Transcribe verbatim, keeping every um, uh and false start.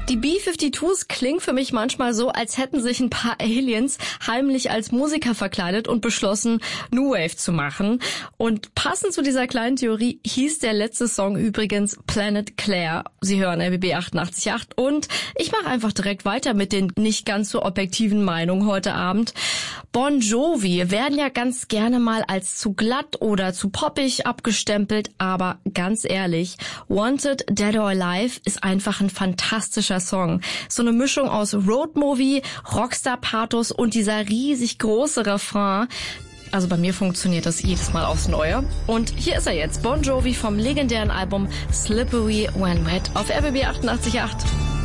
Die B zweiundfünfzig klingen für mich manchmal so, als hätten sich ein paar Aliens heimlich als Musiker verkleidet und beschlossen, New Wave zu machen. Und passend zu dieser kleinen Theorie hieß der letzte Song übrigens Planet Claire. Sie hören R B B achtundachtzig Komma acht und ich mache einfach direkt weiter mit den nicht ganz so objektiven Meinungen heute Abend. Bon Jovi werden ja ganz gerne mal als zu glatt oder zu poppig abgestempelt, aber ganz ehrlich, Wanted, Dead or Alive ist einfach ein fantastischer Song. So eine Mischung aus Roadmovie, Rockstar-Pathos und dieser riesig große Refrain. Also bei mir funktioniert das jedes Mal aufs Neue. Und hier ist er jetzt, Bon Jovi vom legendären Album Slippery When Wet auf R B B achtundachtzig Komma acht.